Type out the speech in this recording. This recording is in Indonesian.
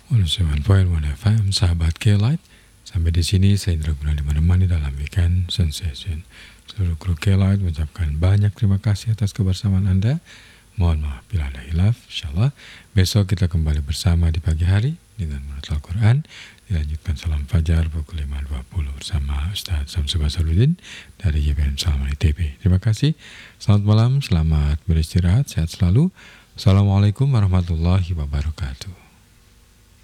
107.1 FM, sahabat K-Light. Sampai di sini saya Indra Gunawan menemani dalam Weekend Sensation. Seluruh kru K-Light mengucapkan banyak terima kasih atas kebersamaan Anda. Mohon maaf bila ada hilaf. InsyaAllah besok kita kembali bersama di pagi hari dengan menurut Al-Quran. Dilanjutkan salam fajar pukul 5.20 bersama Ustaz Samsul Basaruddin dari YBN Salam ITB. Terima kasih. Selamat malam, selamat beristirahat, sehat selalu. Assalamualaikum warahmatullahi wabarakatuh.